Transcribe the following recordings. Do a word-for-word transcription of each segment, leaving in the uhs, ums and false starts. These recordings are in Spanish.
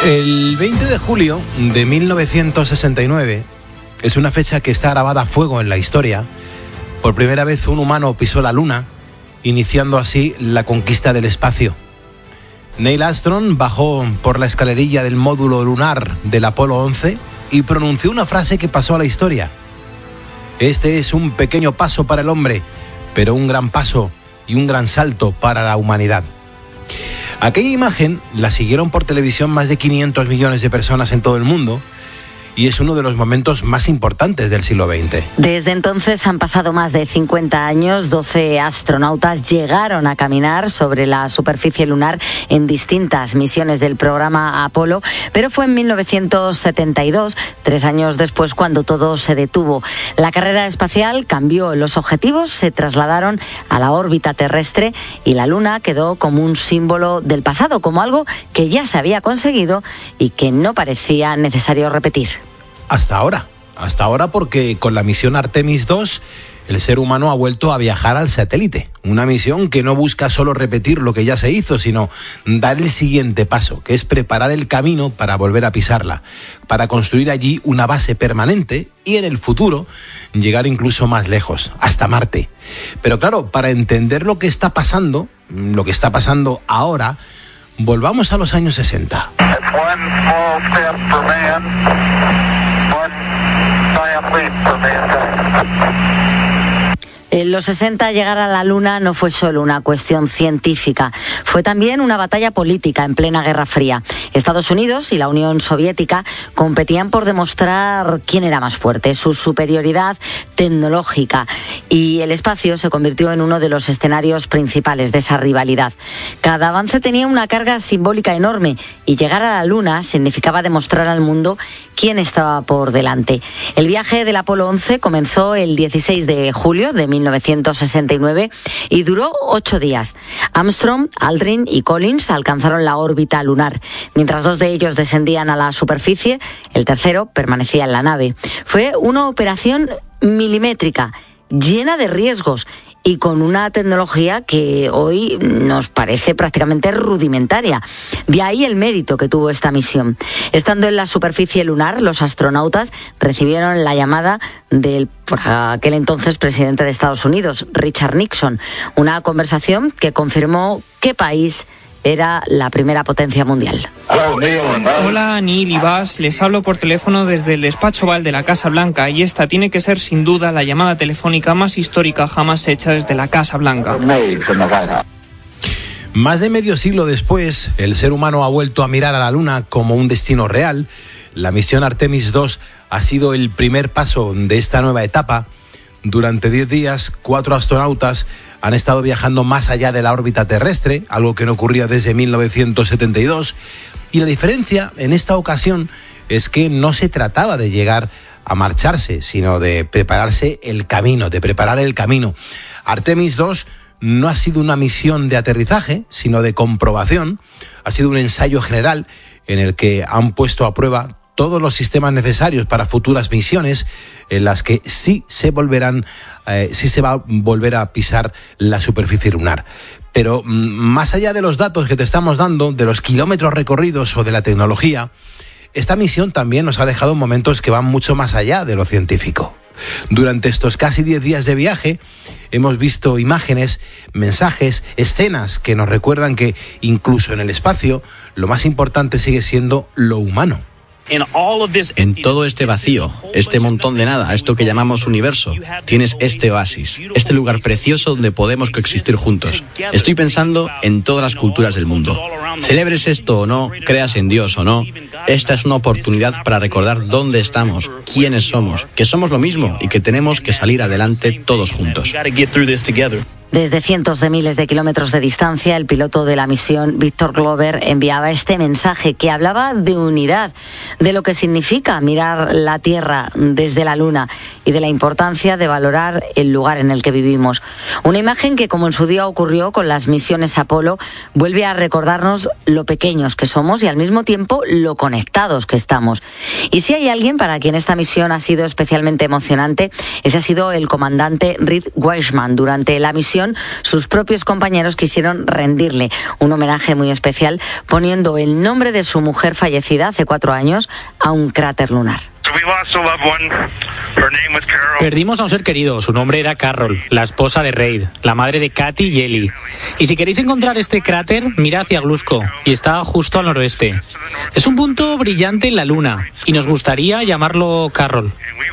El veinte de julio de mil novecientos sesenta y nueve es una fecha que está grabada a fuego en la historia. Por primera vez un humano pisó la Luna, iniciando así la conquista del espacio. Neil Armstrong bajó por la escalerilla del módulo lunar del Apolo once y pronunció una frase que pasó a la historia. Este es un pequeño paso para el hombre, pero un gran paso y un gran salto para la humanidad. Aquella imagen la siguieron por televisión más de quinientos millones de personas en todo el mundo y es uno de los momentos más importantes del siglo veinte. Desde entonces han pasado más de cincuenta años, doce astronautas llegaron a caminar sobre la superficie lunar en distintas misiones del programa Apolo, pero fue en mil novecientos setenta y dos, tres años después, cuando todo se detuvo. La carrera espacial cambió, los objetivos se trasladaron a la órbita terrestre y la Luna quedó como un símbolo del pasado, como algo que ya se había conseguido y que no parecía necesario repetir. Hasta ahora, hasta ahora porque con la misión Artemis dos el ser humano ha vuelto a viajar al satélite. Una misión que no busca solo repetir lo que ya se hizo, sino dar el siguiente paso, que es preparar el camino para volver a pisarla, para construir allí una base permanente y en el futuro llegar incluso más lejos, hasta Marte. Pero claro, para entender lo que está pasando, lo que está pasando ahora, volvamos a los años sesenta. En los sesenta llegar a la Luna no fue solo una cuestión científica, fue también una batalla política en plena Guerra Fría. Estados Unidos y la Unión Soviética competían por demostrar quién era más fuerte, su superioridad tecnológica, y el espacio se convirtió en uno de los escenarios principales de esa rivalidad. Cada avance tenía una carga simbólica enorme y llegar a la Luna significaba demostrar al mundo quién estaba por delante. El viaje del Apolo once comenzó el dieciséis de julio de mil novecientos sesenta y nueve y duró ocho días. Armstrong, Aldrin y Collins alcanzaron la órbita lunar. Mientras dos de ellos descendían a la superficie, el tercero permanecía en la nave. Fue una operación milimétrica, llena de riesgos y con una tecnología que hoy nos parece prácticamente rudimentaria. De ahí el mérito que tuvo esta misión. Estando en la superficie lunar, los astronautas recibieron la llamada del por aquel entonces presidente de Estados Unidos, Richard Nixon, una conversación que confirmó qué país era la primera potencia mundial. Hola, Neil y Buzz. Les hablo por teléfono desde el despacho Oval de la Casa Blanca y esta tiene que ser sin duda la llamada telefónica más histórica jamás hecha desde la Casa Blanca. Más de medio siglo después, el ser humano ha vuelto a mirar a la Luna como un destino real. La misión Artemis dos ha sido el primer paso de esta nueva etapa. Durante diez días, cuatro astronautas han estado viajando más allá de la órbita terrestre, algo que no ocurría desde mil novecientos setenta y dos. Y la diferencia en esta ocasión es que no se trataba de llegar a marcharse, sino de prepararse el camino, de preparar el camino. Artemis dos no ha sido una misión de aterrizaje, sino de comprobación. Ha sido un ensayo general en el que han puesto a prueba todos los sistemas necesarios para futuras misiones en las que sí se volverán, eh, sí se va a volver a pisar la superficie lunar. Pero más allá de los datos que te estamos dando, de los kilómetros recorridos o de la tecnología, esta misión también nos ha dejado momentos que van mucho más allá de lo científico. Durante estos casi diez días de viaje hemos visto imágenes, mensajes, escenas que nos recuerdan que incluso en el espacio lo más importante sigue siendo lo humano. En todo este vacío, este montón de nada, esto que llamamos universo, tienes este oasis, este lugar precioso donde podemos coexistir juntos. Estoy pensando en todas las culturas del mundo. Celebres esto o no, creas en Dios o no, esta es una oportunidad para recordar dónde estamos, quiénes somos, que somos lo mismo y que tenemos que salir adelante todos juntos. Desde cientos de miles de kilómetros de distancia, el piloto de la misión, Victor Glover, enviaba este mensaje que hablaba de unidad, de lo que significa mirar la Tierra desde la Luna y de la importancia de valorar el lugar en el que vivimos. Una imagen que, como en su día ocurrió con las misiones Apolo, vuelve a recordarnos lo pequeños que somos y al mismo tiempo lo conectados que estamos. Y si hay alguien para quien esta misión ha sido especialmente emocionante, ese ha sido el comandante Reed Wiseman. Durante la misión misión, sus propios compañeros quisieron rendirle un homenaje muy especial poniendo el nombre de su mujer fallecida hace cuatro años a un cráter lunar. Perdimos a un ser querido, su nombre era Carol, la esposa de Reid, la madre de Katy y Ellie. Y si queréis encontrar este cráter, mirad hacia Glusco, y está justo al noroeste. Es un punto brillante en la luna, y nos gustaría llamarlo Carol.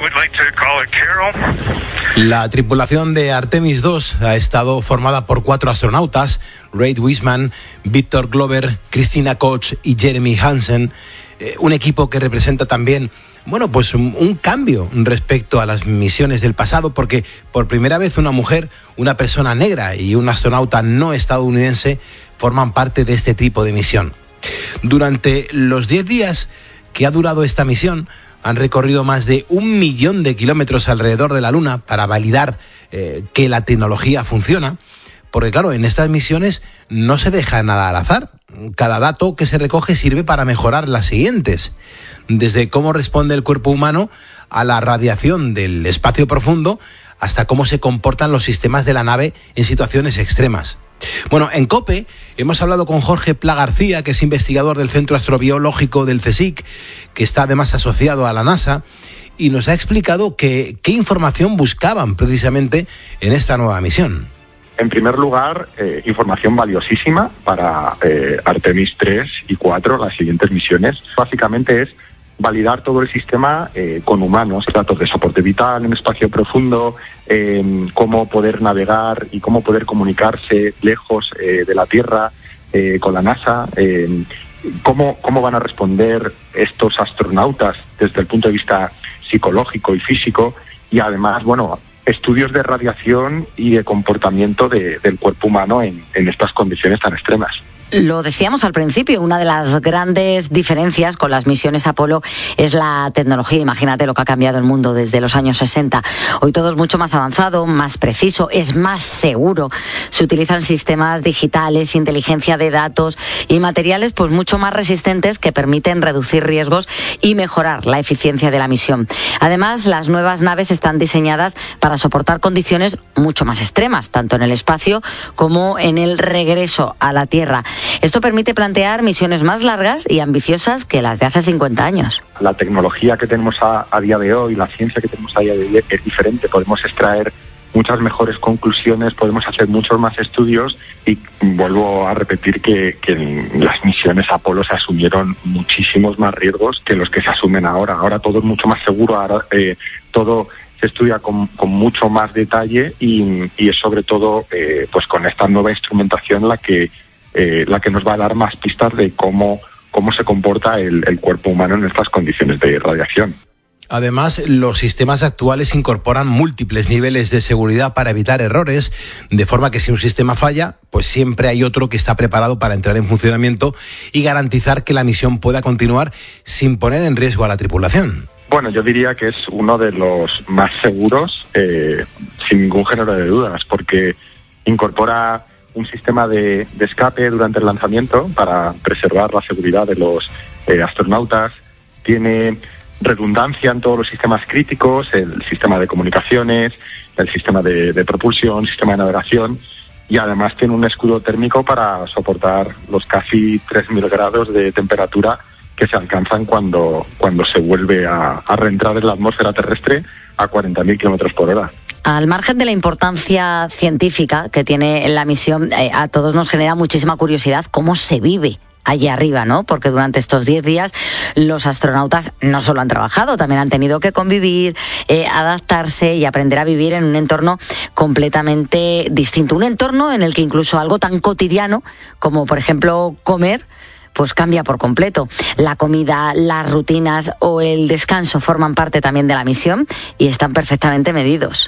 La tripulación de Artemis dos ha estado formada por cuatro astronautas, Reid Wiseman, Victor Glover, Christina Koch y Jeremy Hansen, eh, un equipo que representa también Bueno, pues un, un cambio respecto a las misiones del pasado, porque por primera vez una mujer, una persona negra y un astronauta no estadounidense forman parte de este tipo de misión. Durante los diez días que ha durado esta misión, han recorrido más de un millón de kilómetros alrededor de la Luna para validar eh, que la tecnología funciona, porque claro, en estas misiones no se deja nada al azar. Cada dato que se recoge sirve para mejorar las siguientes. Desde cómo responde el cuerpo humano a la radiación del espacio profundo hasta cómo se comportan los sistemas de la nave en situaciones extremas. Bueno, en COPE hemos hablado con Jorge Pla García, que es investigador del Centro Astrobiológico del CSIC, que está además asociado a la NASA, y nos ha explicado que, qué información buscaban precisamente en esta nueva misión. En primer lugar, eh, información valiosísima para eh, Artemis tres y cuatro, las siguientes misiones. Básicamente es validar todo el sistema eh, con humanos, datos de soporte vital en espacio profundo, eh, cómo poder navegar y cómo poder comunicarse lejos eh, de la Tierra eh, con la NASA, eh, cómo, cómo van a responder estos astronautas desde el punto de vista psicológico y físico, y además, bueno, estudios de radiación y de comportamiento de, del cuerpo humano en, en estas condiciones tan extremas. Lo decíamos al principio, una de las grandes diferencias con las misiones Apolo es la tecnología. Imagínate lo que ha cambiado el mundo desde los años sesenta. Hoy todo es mucho más avanzado, más preciso, es más seguro. Se utilizan sistemas digitales, inteligencia de datos y materiales pues mucho más resistentes que permiten reducir riesgos y mejorar la eficiencia de la misión. Además, las nuevas naves están diseñadas para soportar condiciones mucho más extremas, tanto en el espacio como en el regreso a la Tierra. Esto permite plantear misiones más largas y ambiciosas que las de hace cincuenta años. La tecnología que tenemos a, a día de hoy, la ciencia que tenemos a día de hoy es diferente. Podemos extraer muchas mejores conclusiones, podemos hacer muchos más estudios y vuelvo a repetir que, que en las misiones Apolo se asumieron muchísimos más riesgos que los que se asumen ahora. Ahora todo es mucho más seguro, ahora eh, todo se estudia con, con mucho más detalle y, y es sobre todo eh, pues con esta nueva instrumentación la que Eh, la que nos va a dar más pistas de cómo, cómo se comporta el, el cuerpo humano en estas condiciones de radiación. Además, los sistemas actuales incorporan múltiples niveles de seguridad para evitar errores, de forma que si un sistema falla, pues siempre hay otro que está preparado para entrar en funcionamiento y garantizar que la misión pueda continuar sin poner en riesgo a la tripulación. Bueno, yo diría que es uno de los más seguros, eh, sin ningún género de dudas, porque incorpora un sistema de, de escape durante el lanzamiento para preservar la seguridad de los eh, astronautas. Tiene redundancia en todos los sistemas críticos, el sistema de comunicaciones, el sistema de, de propulsión, el sistema de navegación, y además tiene un escudo térmico para soportar los casi tres mil grados de temperatura que se alcanzan cuando, cuando se vuelve a, a reentrar en la atmósfera terrestre a cuarenta mil kilómetros por hora. Al margen de la importancia científica que tiene la misión, eh, a todos nos genera muchísima curiosidad cómo se vive allí arriba, ¿no? Porque durante estos diez días los astronautas no solo han trabajado, también han tenido que convivir, eh, adaptarse y aprender a vivir en un entorno completamente distinto. Un entorno en el que incluso algo tan cotidiano como, por ejemplo, comer, pues cambia por completo. La comida, las rutinas o el descanso forman parte también de la misión y están perfectamente medidos.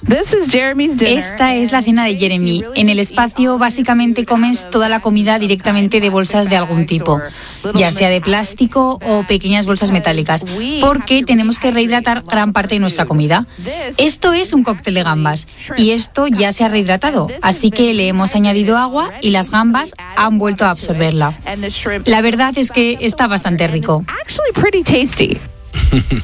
Esta es la cena de Jeremy. En el espacio básicamente comes toda la comida directamente de bolsas de algún tipo, ya sea de plástico o pequeñas bolsas metálicas, porque tenemos que rehidratar gran parte de nuestra comida. Esto es un cóctel de gambas y esto ya se ha rehidratado, así que le hemos añadido agua y las gambas han vuelto a absorberla. La verdad La verdad es que está bastante rico.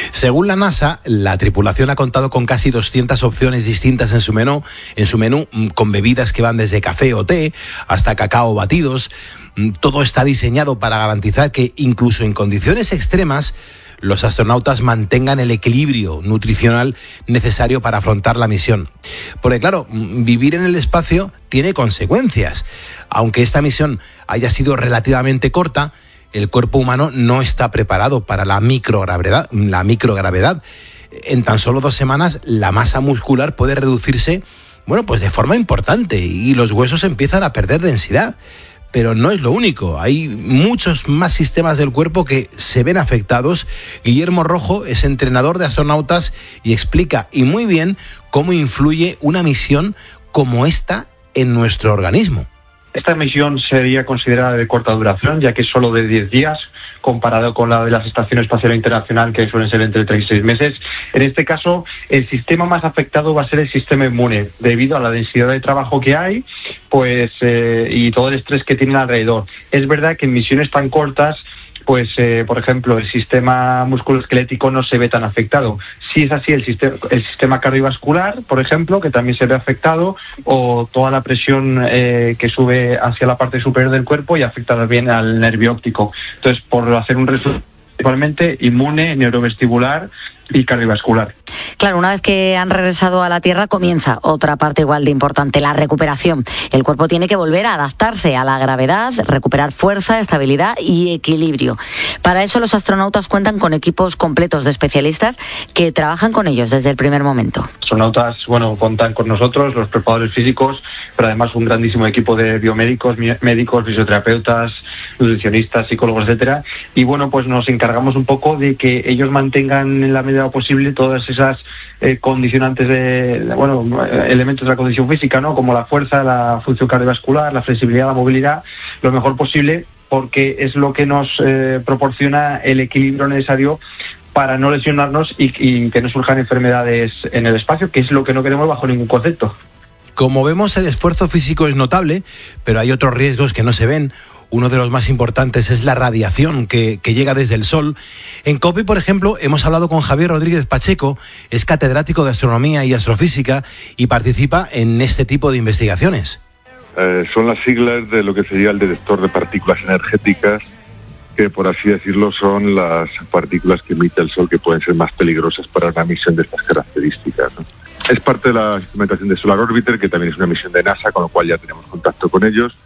Según la NASA, la tripulación ha contado con casi doscientas opciones distintas en su menú, en su menú, con bebidas que van desde café o té hasta cacao batidos. Todo está diseñado para garantizar que, incluso en condiciones extremas, los astronautas mantengan el equilibrio nutricional necesario para afrontar la misión. Porque claro, vivir en el espacio tiene consecuencias. Aunque esta misión haya sido relativamente corta, el cuerpo humano no está preparado para la microgravedad. La microgravedad. En tan solo dos semanas, la masa muscular puede reducirse, bueno, pues de forma importante, y los huesos empiezan a perder densidad. Pero no es lo único, hay muchos más sistemas del cuerpo que se ven afectados. Guillermo Rojo es entrenador de astronautas y explica, y muy bien, cómo influye una misión como esta en nuestro organismo. Esta misión sería considerada de corta duración, ya que es solo de diez días, comparado con la de la Estación Espacial Internacional, que suelen ser entre tres y seis meses. En este caso, el sistema más afectado va a ser el sistema inmune, debido a la densidad de trabajo que hay, pues eh, y todo el estrés que tienen alrededor. Es verdad que en misiones tan cortas, pues, eh, por ejemplo, el sistema musculoesquelético no se ve tan afectado. Si es así, el sistema, el sistema cardiovascular, por ejemplo, que también se ve afectado, o toda la presión eh, que sube hacia la parte superior del cuerpo y afecta también al nervio óptico. Entonces, por hacer un resumen, principalmente inmune, neurovestibular y cardiovascular. Claro, una vez que han regresado a la Tierra comienza otra parte igual de importante, la recuperación. El cuerpo tiene que volver a adaptarse a la gravedad, recuperar fuerza, estabilidad y equilibrio. Para eso los astronautas cuentan con equipos completos de especialistas que trabajan con ellos desde el primer momento. Los astronautas, bueno, cuentan con nosotros, los preparadores físicos, pero además un grandísimo equipo de biomédicos, médicos, fisioterapeutas, nutricionistas, psicólogos, etcétera. Y bueno, pues nos encargamos un poco de que ellos mantengan en la medida posible todas esas Eh, condicionantes de, de, bueno, elementos de la condición física, ¿no? Como la fuerza, la función cardiovascular, la flexibilidad, la movilidad, lo mejor posible, porque es lo que nos eh, proporciona el equilibrio necesario para no lesionarnos y, y que no surjan enfermedades en el espacio, que es lo que no queremos bajo ningún concepto. Como vemos, el esfuerzo físico es notable, pero hay otros riesgos que no se ven. Uno de los más importantes es la radiación que, que llega desde el Sol. En COPE, por ejemplo, hemos hablado con Javier Rodríguez Pacheco, es catedrático de Astronomía y Astrofísica y participa en este tipo de investigaciones. Eh, son las siglas de lo que sería el detector de partículas energéticas, que por así decirlo son las partículas que emite el Sol que pueden ser más peligrosas para una misión de estas características, ¿no? Es parte de la instrumentación de Solar Orbiter, que también es una misión de NASA, con lo cual ya tenemos contacto con ellos.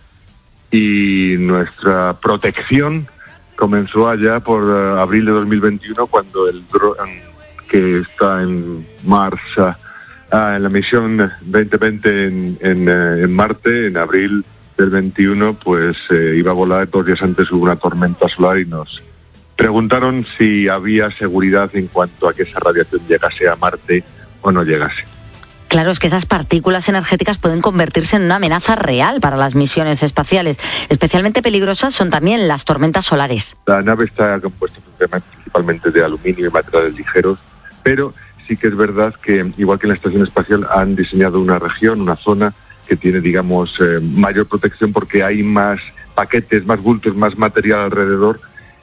Y nuestra protección comenzó allá por uh, abril de dos mil veintiuno, cuando el dron que está en Mars, uh, uh, en la misión veinte veinte en, en, uh, en Marte, en abril del veintiuno, pues uh, iba a volar. Dos días antes hubo una tormenta solar y nos preguntaron si había seguridad en cuanto a que esa radiación llegase a Marte o no llegase. Claro, es que esas partículas energéticas pueden convertirse en una amenaza real para las misiones espaciales. Especialmente peligrosas son también las tormentas solares. La nave está compuesta principalmente de aluminio y materiales ligeros, pero sí que es verdad que, igual que en la Estación Espacial, han diseñado una región, una zona que tiene, digamos, eh, mayor protección, porque hay más paquetes, más bultos, más material alrededor.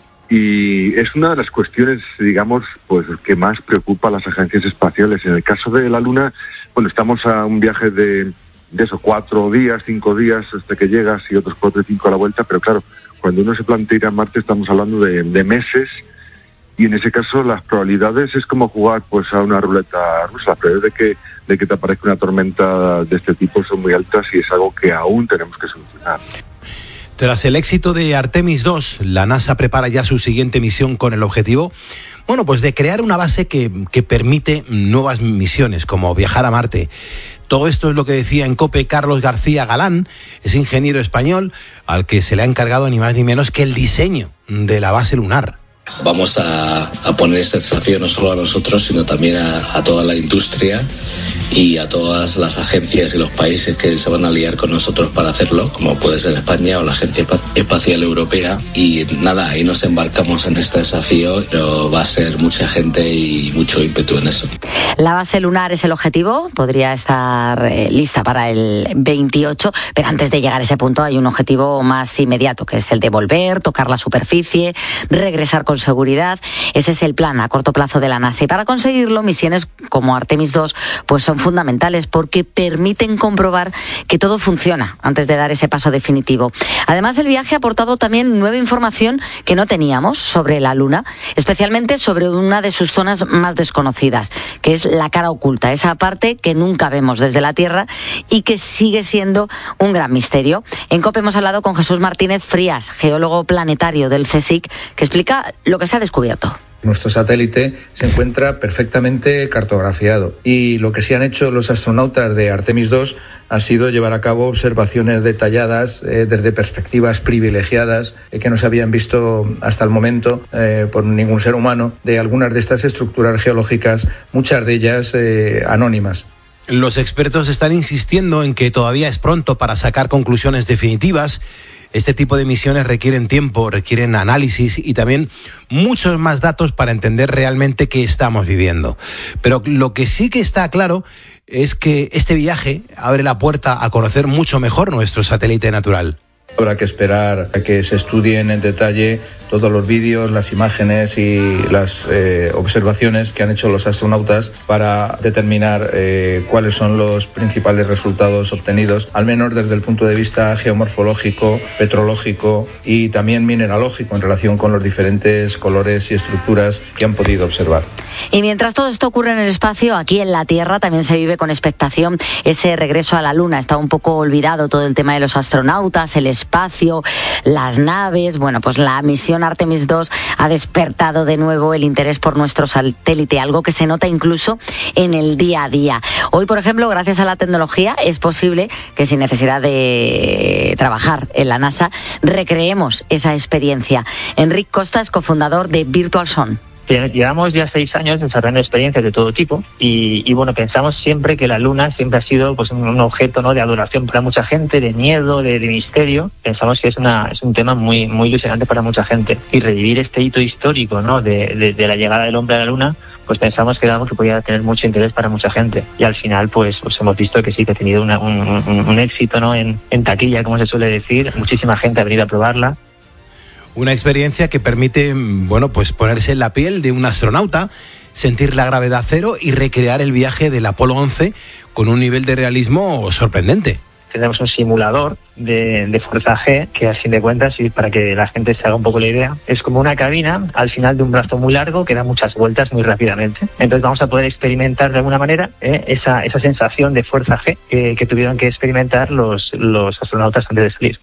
Y es una de las cuestiones, digamos, pues que más preocupa a las agencias espaciales. En el caso de la Luna, bueno, estamos a un viaje de, de esos cuatro días, cinco días hasta que llegas, y otros cuatro y cinco a la vuelta, pero claro, cuando uno se plantea ir a Marte estamos hablando de, de meses, y en ese caso las probabilidades es como jugar pues a una ruleta rusa. La probabilidad de que, de que te aparezca una tormenta de este tipo son muy altas, y es algo que aún tenemos que solucionar. Tras el éxito de Artemis dos, la NASA prepara ya su siguiente misión con el objetivo, bueno, pues de crear una base que, que permite nuevas misiones, como viajar a Marte. Todo esto es lo que decía en COPE Carlos García Galán, es ingeniero español al que se le ha encargado ni más ni menos que el diseño de la base lunar. Vamos a, a poner este desafío no solo a nosotros, sino también a, a toda la industria y a todas las agencias y los países que se van a aliar con nosotros para hacerlo, como puede ser España o la Agencia Espacial Europea. Y nada, ahí nos embarcamos en este desafío, pero va a ser mucha gente y mucho ímpetu en eso. La base lunar es el objetivo, podría estar eh, lista para el veintiocho, pero antes de llegar a ese punto hay un objetivo más inmediato, que es el de volver, tocar la superficie, regresar con con seguridad. Ese es el plan a corto plazo de la NASA. Y para conseguirlo, misiones como Artemis dos pues son fundamentales porque permiten comprobar que todo funciona antes de dar ese paso definitivo. Además, el viaje ha aportado también nueva información que no teníamos sobre la Luna, especialmente sobre una de sus zonas más desconocidas, que es la cara oculta, esa parte que nunca vemos desde la Tierra y que sigue siendo un gran misterio. En COPE hemos hablado con Jesús Martínez Frías, geólogo planetario del CSIC, que explica lo que se ha descubierto. Nuestro satélite se encuentra perfectamente cartografiado y lo que sí han hecho los astronautas de Artemis dos ha sido llevar a cabo observaciones detalladas eh, desde perspectivas privilegiadas eh, que no se habían visto hasta el momento eh, por ningún ser humano de algunas de estas estructuras geológicas, muchas de ellas eh, anónimas. Los expertos están insistiendo en que todavía es pronto para sacar conclusiones definitivas. Este tipo de misiones requieren tiempo, requieren análisis y también muchos más datos para entender realmente qué estamos viviendo. Pero lo que sí que está claro es que este viaje abre la puerta a conocer mucho mejor nuestro satélite natural. Habrá que esperar a que se estudien en detalle todos los vídeos, las imágenes y las eh, observaciones que han hecho los astronautas para determinar eh, cuáles son los principales resultados obtenidos, al menos desde el punto de vista geomorfológico, petrológico y también mineralógico en relación con los diferentes colores y estructuras que han podido observar. Y mientras todo esto ocurre en el espacio, aquí en la Tierra también se vive con expectación ese regreso a la Luna. Está un poco olvidado todo el tema de los astronautas, el espacio, las naves. Bueno, pues la misión Artemis dos ha despertado de nuevo el interés por nuestro satélite, algo que se nota incluso en el día a día. Hoy, por ejemplo, gracias a la tecnología, es posible que sin necesidad de trabajar en la NASA, recreemos esa experiencia. Enric Costa es cofundador de Virtual Sun. Llevamos ya seis años desarrollando experiencias de todo tipo y, y bueno, pensamos siempre que la Luna siempre ha sido pues un objeto, ¿no?, de adoración para mucha gente, de miedo, de, de misterio. Pensamos que es una es un tema muy muy ilusionante para mucha gente y revivir este hito histórico, ¿no?, de, de, de la llegada del hombre a la Luna, pues pensamos que era algo que podía tener mucho interés para mucha gente. Y al final, pues, pues hemos visto que sí, que ha tenido una, un, un, un éxito, ¿no?, en, en taquilla, como se suele decir. Muchísima gente ha venido a probarla. Una experiencia que permite, bueno, pues ponerse en la piel de un astronauta, sentir la gravedad cero y recrear el viaje del Apolo once con un nivel de realismo sorprendente. Tenemos un simulador de, de fuerza G que, a fin de cuentas, y para que la gente se haga un poco la idea, es como una cabina al final de un brazo muy largo que da muchas vueltas muy rápidamente. Entonces vamos a poder experimentar de alguna manera eh, esa, esa sensación de fuerza G que, que tuvieron que experimentar los, los astronautas antes de salir.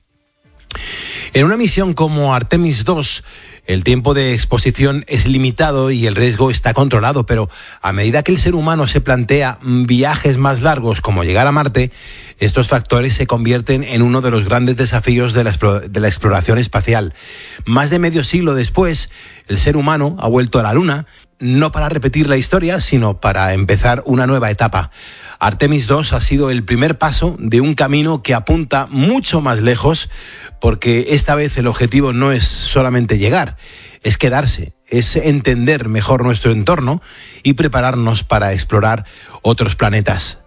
En una misión como Artemis dos, el tiempo de exposición es limitado y el riesgo está controlado, pero a medida que el ser humano se plantea viajes más largos como llegar a Marte, estos factores se convierten en uno de los grandes desafíos de la, de la exploración espacial. Más de medio siglo después, el ser humano ha vuelto a la Luna, no para repetir la historia, sino para empezar una nueva etapa. Artemis dos ha sido el primer paso de un camino que apunta mucho más lejos, porque esta vez el objetivo no es solamente llegar, es quedarse, es entender mejor nuestro entorno y prepararnos para explorar otros planetas.